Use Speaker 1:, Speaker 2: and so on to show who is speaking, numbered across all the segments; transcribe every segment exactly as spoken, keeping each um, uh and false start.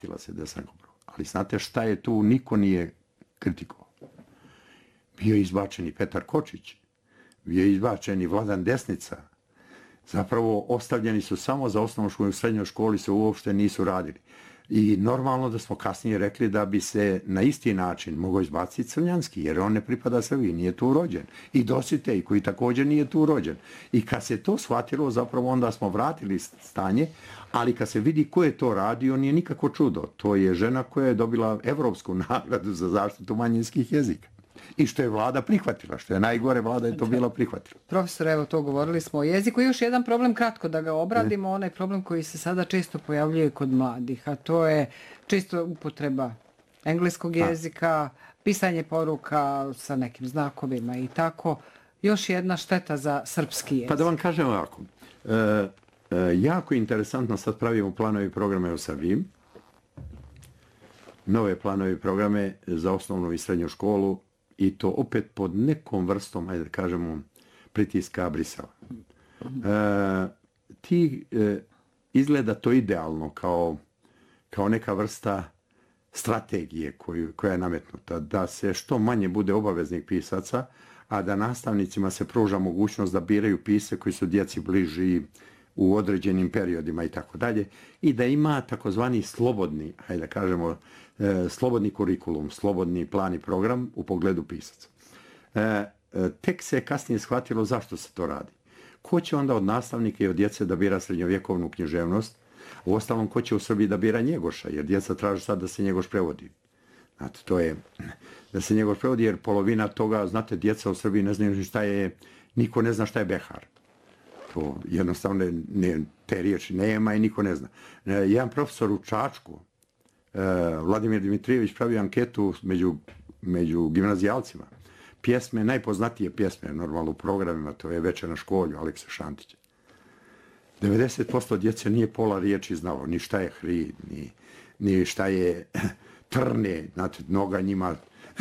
Speaker 1: shvatila se da sam dobro. Ali znate šta je tu, niko nije kritikovao. Bio je izbačen i Petar Kočić, bio je izbačen i Vladan Desnica. Zapravo ostavljeni su samo za osnovnu školu i u srednjoj školi se uopšte nisu radili. I normalno da smo kasnije rekli da bi se na isti način mogao izbaciti Crnjanski, jer on ne pripada Srbiji, nije tu rođen. I Dositej, koji također nije tu rođen. I kad se to shvatilo, zapravo onda smo vratili stanje, ali kad se vidi ko je to radio, nije nikako čudo. To je žena koja je dobila evropsku nagradu za zaštitu manjinskih jezika. I što je vlada prihvatila, što je najgore, vlada je to bila prihvatila.
Speaker 2: Profesor, evo to govorili smo o jeziku. Još jedan problem, kratko da ga obradimo, onaj problem koji se sada često pojavljuje kod mladih, a to je često upotreba engleskog jezika, pisanje poruka sa nekim znakovima i tako. Još jedna šteta za srpski jezik.
Speaker 1: Pa da vam kažem ovako, e, e, jako interesantno sad pravimo planove i programe u Srbiji, nove planove i programe za osnovnu i srednju školu, i to opet pod nekom vrstom, ajde da kažemo, pritiska Brisela. E, ti e, izgleda to idealno kao, kao neka vrsta strategije koju, koja je nametnuta, da se što manje bude obaveznih pisaca, a da nastavnicima se pruža mogućnost da biraju pise koji su djeci bliži u određenim periodima i tako dalje, i da ima takozvani slobodni, hajde da kažemo, e, slobodni kurikulum, slobodni plan i program u pogledu pisaca. E, e, tek se kasnije shvatilo zašto se to radi. Ko će onda od nastavnika i od djece da bira srednjovjekovnu književnost? U ostalom, ko će u Srbiji da bira Njegoša, jer djeca traže sad da se Njegoš prevodi. Znate, to je da se Njegoš prevodi, jer polovina toga, znate, djeca u Srbiji ne znaju šta je, niko ne zna šta je behar. To jednostavno ne, te riječi nema i niko ne zna. Jedan profesor u Čačku, Vladimir Dimitrijević, pravio anketu među, među gimnazijalcima. Pjesme, najpoznatije pjesme, normalno u programima, to je Večer na školju, Alekse Šantića. devedeset posto djece nije pola riječi znalo, ni šta je hri, ni, ni šta je trne, znate, noga njima,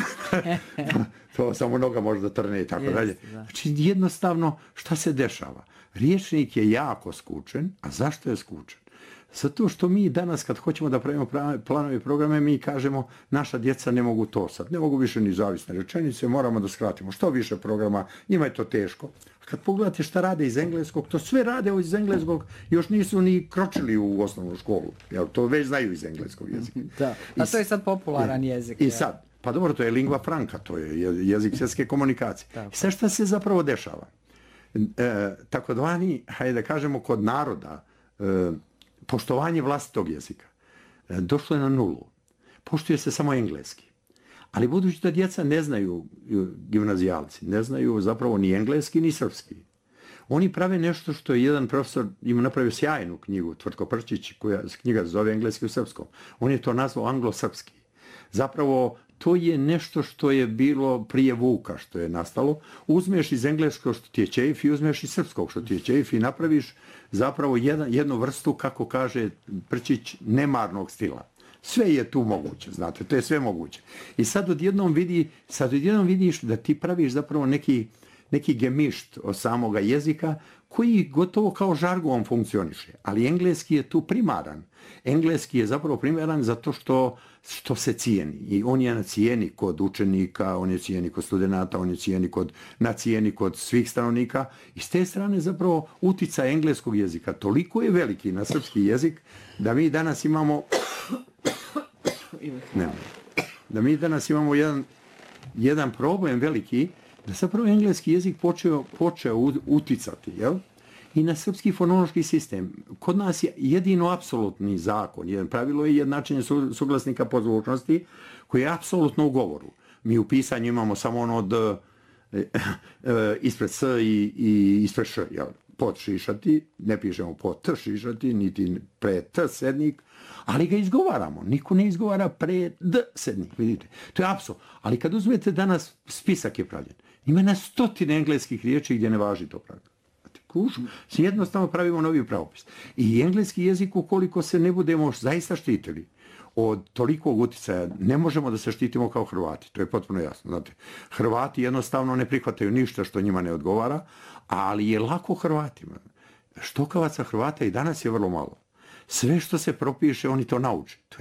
Speaker 1: to samo noga može da trne i tako yes, dalje. Znači, jednostavno, šta se dešava? Riječnik je jako skučen, a zašto je skučen? Zato što mi danas, kad hoćemo da pravimo planove i programe, mi kažemo, naša djeca ne mogu to sad, ne mogu više ni zavisne rečenice, moramo da skratimo. Što više programa, njima je to teško. A kad pogledate šta rade iz engleskog, to sve rade iz engleskog, još nisu ni kročili u osnovnu školu. Jel, to već znaju iz engleskog jezika.
Speaker 2: Da, a to je sad popularan jezik.
Speaker 1: I, i sad, pa dobro, to je lingua franca, to je jezik svjetske komunikacije. I sad šta se zapravo dešava? E, tako dvani, hajde da kažemo, kod naroda, e, poštovanje vlastitog jezika e, došlo je na nulu. Poštuje se samo engleski. Ali budući da djeca ne znaju, gimnazijalci, ne znaju zapravo ni engleski ni srpski, oni prave nešto što je jedan profesor ima napravio sjajnu knjigu, Tvrtko Prčić, koja knjiga zove engleski u srpskom. On je to nazvao anglo-srpski. Zapravo, to je nešto što je bilo prije Vuka, što je nastalo. Uzmeš iz engleskog što ti je čeif i uzmeš iz srpskog što ti je čeif i napraviš zapravo jedan, jednu vrstu, kako kaže Prčić, nemarnog stila. Sve je tu moguće, znate, to je sve moguće. I sad odjednom, vidi, sad odjednom vidiš da ti praviš zapravo neki, neki gemišt od samoga jezika koji gotovo kao žargon funkcioniše. Ali engleski je tu primaran. Engleski je zapravo primaran zato što, što se cijeni. I on je na cijeni kod učenika, on je cijeni kod studenta, on je cijeni kod, na cijeni kod svih stanovnika. I s te strane zapravo uticaj engleskog jezika toliko je veliki na srpski jezik da mi danas imamo ne, da mi danas imamo jedan, jedan problem veliki da zapravo engleski jezik počeo, počeo uticati, jel? I na srpski fonološki sistem. Kod nas je jedino apsolutni zakon, jedan pravilo je jednačenje suglasnika po zvučnosti, koji je apsolutno u govoru. Mi u pisanju imamo samo ono od e, e, ispred s i, i ispred š, jel? Pod šišati, ne pišemo pod t šišati, niti pre t sednik, ali ga izgovaramo. Niko ne izgovara pre d sednik, vidite. To je apsolutno. Ali kad uzmete danas, spisak je pravljen. Ima na stotine engleskih riječi gdje ne važi to pravilo. Kušu, jednostavno pravimo novi pravopis. I engleski jezik, ukoliko se ne budemo zaista štitili od tolikog uticaja, ne možemo da se štitimo kao Hrvati. To je potpuno jasno. Znate, Hrvati jednostavno ne prihvataju ništa što njima ne odgovara, ali je lako Hrvatima. Štokavaca Hrvata i danas je vrlo malo. Sve što se propiše, oni to nauče. To je